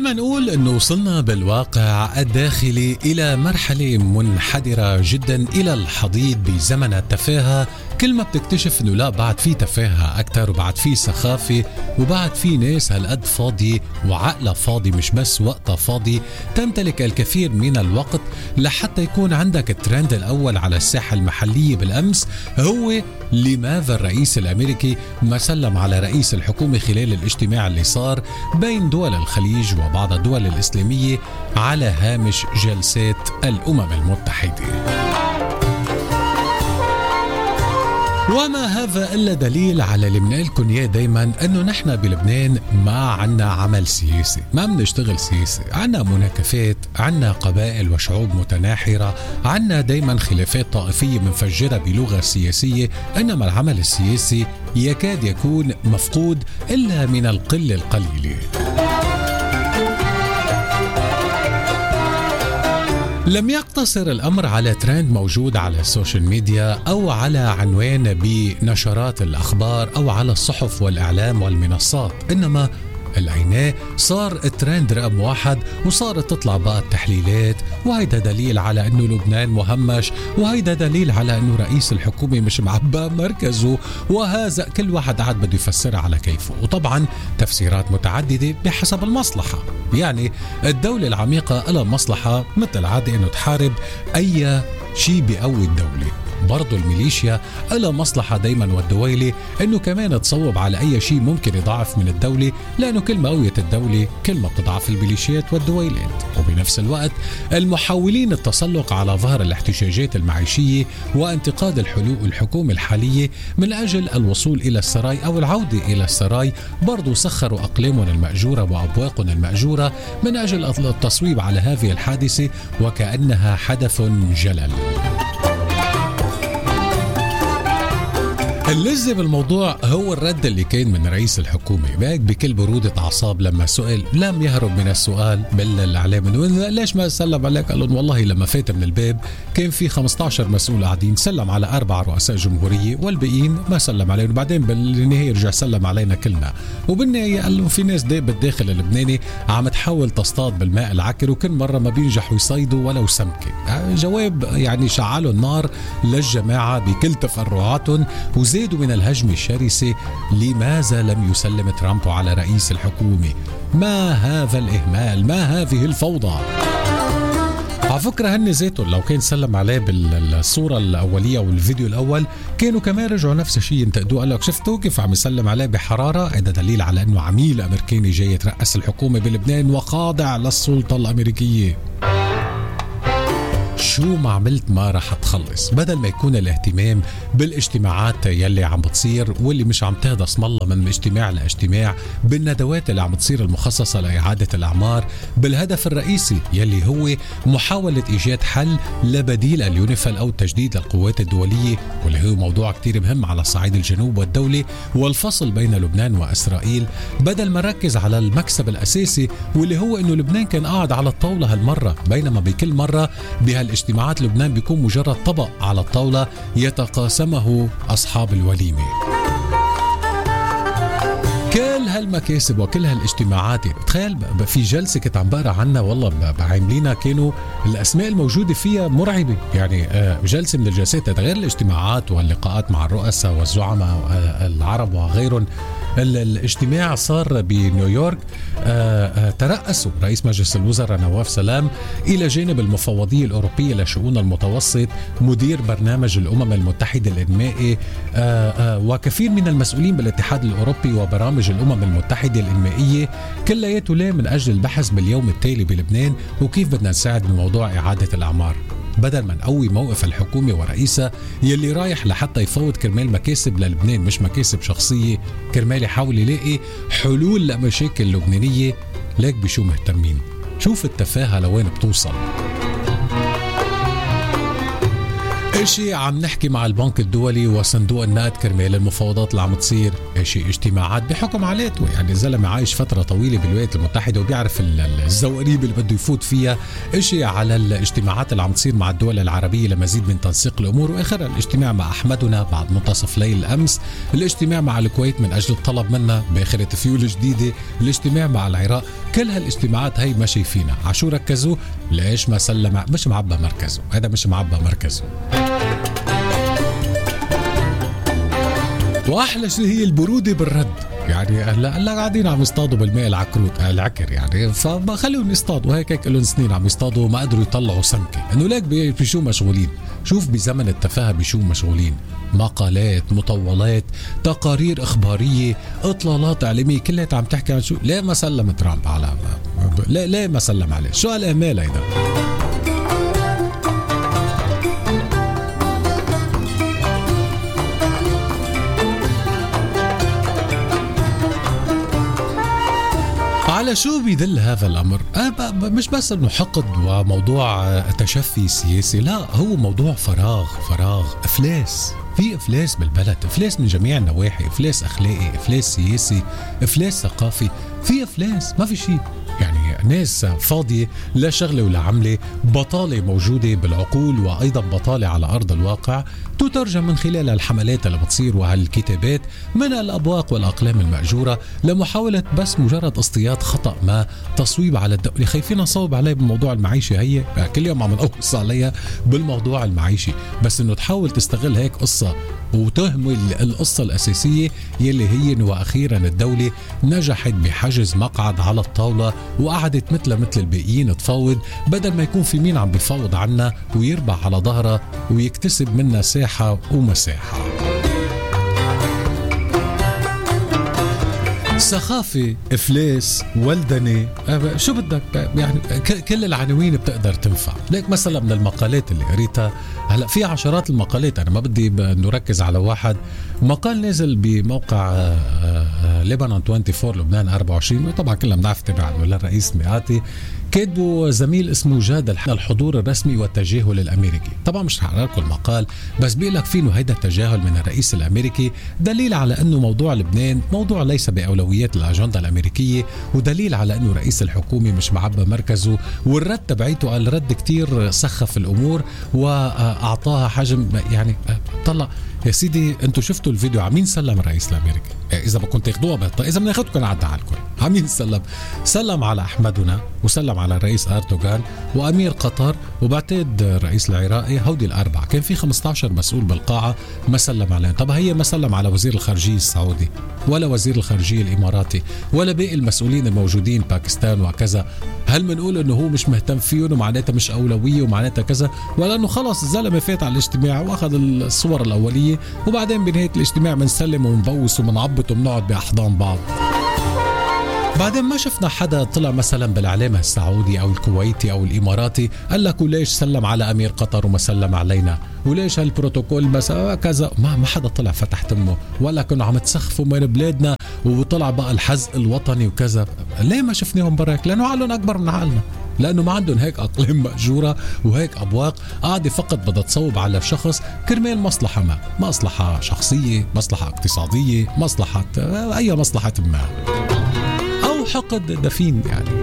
فينا نقول أنه وصلنا بالواقع الداخلي إلى مرحلة منحدرة جدا إلى الحضيض بزمن التفاهة. كل ما بتكتشف أنه لا، بعد في تفاهة أكتر، وبعد في سخافة، وبعد في ناس هالقد فاضي وعقلها فاضي، مش بس وقتها فاضي، تمتلك الكثير من الوقت لحتى يكون عندك الترند الأول على الساحة المحلية بالأمس هو لماذا الرئيس الأمريكي ما سلم على رئيس الحكومة خلال الاجتماع اللي صار بين دول الخليج وبعض الدول الإسلامية على هامش جلسات الأمم المتحدة. وما هذا إلا دليل على اللي بنقلكن إياه دايما، أنه نحن بلبنان ما عنا عمل سياسي، ما بنشتغل سياسي، عنا مناكفات، عنا قبائل وشعوب متناحرة، عنا دايما خلافات طائفية منفجرة بلغة سياسية، إنما العمل السياسي يكاد يكون مفقود إلا من القلة القليلة. لم يقتصر الأمر على ترند موجود على السوشيال ميديا أو على عنوان بنشرات الأخبار أو على الصحف والإعلام والمنصات، إنما العيناه صار الترند رقم واحد، وصارت تطلع بقى التحليلات، وهيدا دليل على انه لبنان مهمش، وهيدا دليل على انه رئيس الحكومة مش معبى مركزه، وهذا كل واحد قاعد بده يفسرها على كيفه، وطبعا تفسيرات متعددة بحسب المصلحة. يعني الدولة العميقة لها مصلحة مثل العادة انه تحارب اي شيء بقوي الدولة، برضو الميليشيا لها مصلحة دايما والدويلة انه كمان تصوب على اي شيء ممكن يضعف من الدولة، لانه كل ما قويت الدولة كل ما بتضعف الميليشيات والدويلات. وبنفس الوقت المحاولين التسلق على ظهر الاحتجاجات المعيشية وانتقاد الحكومة الحالية من اجل الوصول الى السراي او العودة الى السراي، برضو سخروا اقلامهم المأجورة وابواقهم المأجورة من اجل التصويب على هذه الحادثة وكأنها حدث جلل. اللذة بالموضوع هو الرد اللي كان من رئيس الحكومة باك بكل برودة أعصاب لما سئل، لم يهرب من السؤال بل الإعلام إنه ليش ما سلم عليك؟ قال لهم والله لما فات من الباب كان في 15 مسؤول قاعدين، سلم على 4 رؤساء جمهورية والباقيين ما سلم عليهم، وبعدين بالنهاية رجع سلم علينا كلنا. وبالنهاية قال لهم في ناس بالداخل اللبناني عم تحاول تصطاد بالماء العكر، وكل مرة ما بينجحوا يصيدوا ولو سمكة. جواب يعني شعلوا النار للجماعة بكل تفرعاتهم، وزادوا من الهجمة الشرسة. لماذا لم يسلم ترامب على رئيس الحكومة؟ ما هذا الإهمال؟ ما هذه الفوضى؟ على فكرة هن ذاتهم لو كان سلم عليه بالصورة الأولية والفيديو الأول كانوا كمان رجعوا نفس الشيء ينتقدوه، قال لك شفتوا كيف عم يسلم عليه بحرارة؟ هذا دليل على أنه عميل أمريكاني جاي يترأس الحكومة بلبنان وخاضع للسلطة الأمريكية. شو ما عملت ما رح تخلص. بدل ما يكون الاهتمام بالاجتماعات يلي عم بتصير واللي مش عم تهدى اسم الله من اجتماع لاجتماع، بالندوات اللي عم بتصير المخصصة لإعادة الأعمار، بالهدف الرئيسي يلي هو محاولة إيجاد حل لبديل اليونيفيل أو تجديد القوات الدولية، واللي هو موضوع كتير مهم على صعيد الجنوب والدولة والفصل بين لبنان وإسرائيل، بدل ما نركز على المكسب الأساسي واللي هو إنه لبنان كان قاعد على الطاولة هالمرة، بينما بكل مرة بهالاجتماعات لبنان بيكون مجرد طبق على الطاولة يتقاسمه أصحاب الوليمة. كل هالمكاسب وكل هالاجتماعات، تخيل في جلسة كنت عم بقرأ عنها والله بعاملينا كانوا الأسماء الموجودة فيها مرعبة، يعني جلسة من الجلسات غير الاجتماعات واللقاءات مع الرؤساء والزعماء العرب وغيرهم. الاجتماع صار بنيويورك، ترأسوا رئيس مجلس الوزراء نواف سلام إلى جانب المفوضية الأوروبية لشؤون المتوسط، مدير برنامج الأمم المتحدة الإنمائي، وكثير من المسؤولين بالاتحاد الأوروبي وبرامج الأمم المتحدة الإنمائية، كلياته ليه من أجل البحث باليوم التالي بلبنان وكيف بدنا نساعد بموضوع إعادة الأعمار، بدل ما نقوي موقف الحكومة ورئيسها يلي رايح لحتى يفوت كرمال مكاسب للبنان مش مكاسب شخصية، كرمال يحاول يلاقي حلول لمشاكل اللبنانية. ليك بشو مهتمين؟ شوف التفاهة لوين بتوصل. اشي عم نحكي مع البنك الدولي وصندوق النقد كرمال المفاوضات اللي عم تصير، اشي اجتماعات بحكم عائلته، يعني الزلمة عايش فترة طويلة بالولايات المتحدة وبيعرف الزواريب اللي بده يفوت فيها. اشي على الاجتماعات اللي عم تصير مع الدول العربية لمزيد من تنسيق الامور، واخرها الاجتماع مع احمدنا بعد منتصف ليل الامس، الاجتماع مع الكويت من اجل الطلب منا باخرة فيول جديدة، الاجتماع مع العراق. كل هالاجتماعات هاي ما شايفينها. عشو ركزوا؟ ليش ما سلم؟ مش معبى مركزه، هذا مش معبى مركزه. واحلى شيء هي البروده بالرد، يعني هلا قاعدين عم يصطادوا بالماء العكر يعني، فخليهم يصطادوا هيك لهم سنين عم يصطادوا ما قدروا يطلعوا سمكه، انه ليك بشو مشغولين. شوف بزمن التفاهه بشو مشغولين، مقالات، مطولات، تقارير اخباريه، اطلالات اعلاميه، كلها عم تحكي عن شو. ليه ما سلم ترامب على ليه ما سلم عليه؟ شو هالامال هيدا؟ على شو بيدل هذا الأمر؟ مش بس أنه حقد وموضوع تشفي سياسي، لا، هو موضوع فراغ إفلاس. في إفلاس بالبلد، إفلاس من جميع النواحي، إفلاس أخلاقي، إفلاس سياسي، إفلاس ثقافي، في إفلاس ما في شيء. يعني ناس فاضية لا شغلة ولا عملة، بطالة موجودة بالعقول وأيضا بطالة على أرض الواقع، تترجم من خلال الحملات اللي بتصير وهالكتابات من الأبواق والأقلام المأجورة لمحاولة بس مجرد اصطياد خطأ ما، تصويب على الدولة. خايفين نصوب عليه بالموضوع المعيشي، هي كل يوم عم نقص عليها بالموضوع المعيشي، بس إنه تحاول تستغل هيك قصة وتهمل القصة الأساسية يلي هي وأخيرا الدولة نجحت بحجز مقعد على الطاولة وقعدت مثل الباقيين تفاوض، بدل ما يكون في مين عم بيفاوض عنا ويربح على ظهرها ويكتسب منا ساحة ومساحة. سخافة، إفلاس، ولدنة، شو بدك يعني، كل العناوين بتقدر تنفع. ليك مثلا من المقالات اللي قريتها، هلا في عشرات المقالات، أنا ما بدي نركز على واحد. مقال نازل بموقع لبنان 24 لبنان 24، وطبعا كلنا بنعرف تبع الرئيس مئاتي، كاتبه زميل اسمه جاد الحضور الرسمي والتجاهل الامريكي. طبعا مش رح اقرا لكم المقال، بس بيقول لك فيه انه هيدا التجاهل من الرئيس الامريكي دليل على انه موضوع لبنان موضوع ليس باولويات الاجنده الامريكيه، ودليل على انه رئيس الحكومه مش معبى مركزه. والرد تبعيته قال رد كتير سخف الامور واعطاها حجم، يعني طلع يا سيدي انتوا شفتوا الفيديو عمين سلم الرئيس الامريكي؟ اذا ما كنت تاخذوها بهالطريقه، اذا بدنا ناخذكم على عالكم، عمين سلم على احمدنا، وسلم على الرئيس اردوغان وامير قطر، وبعتقد الرئيس العراقي. هودي الاربعه كان في 15 مسؤول بالقاعه ما سلم عليهم. طب هي ما سلم على وزير الخارجيه السعودي ولا وزير الخارجيه الاماراتي ولا باقي المسؤولين الموجودين باكستان وكذا؟ هل بنقول انه هو مش مهتم فيهم ومعناتها مش اولويه ومعناتها كذا، ولا انه خلص الزلمه فات على الاجتماع واخذ الصور الاوليه وبعدين بنهايه الاجتماع بنسلم ومنبوس ومنعبط وبنقعد باحضان بعض؟ بعدين ما شفنا حدا طلع مثلا بالاعلام السعودي او الكويتي او الاماراتي قال لك وليش سلم على امير قطر وما سلم علينا، وليش هالبروتوكول بس كذا. ما حدا طلع فتح تمه، ولا كانوا عم تسخفوا من بلادنا وطلع بقى الحزق الوطني وكذا. ليه ما شفناهم برك؟ لانه عقلهم اكبر من عقلنا، لانه ما عندهم هيك اقلام ماجوره وهيك ابواق قاعده فقط بدها تصوب على شخص كرمال مصلحه ما، مصلحه شخصيه، مصلحه اقتصاديه، مصلحه اي مصلحه ما، او حقد دفين يعني.